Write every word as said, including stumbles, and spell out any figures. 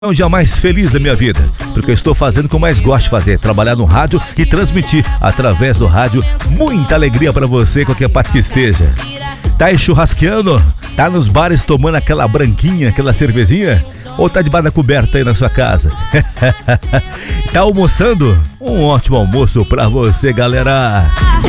É o dia mais feliz da minha vida, porque eu estou fazendo o que eu mais gosto de fazer, trabalhar no rádio e transmitir através do rádio muita alegria para você, qualquer parte que esteja. Tá aí churrasqueando? Tá nos bares tomando aquela branquinha, aquela cervejinha? Ou tá debaixo da coberta aí na sua casa? Tá almoçando? Um ótimo almoço pra você, galera!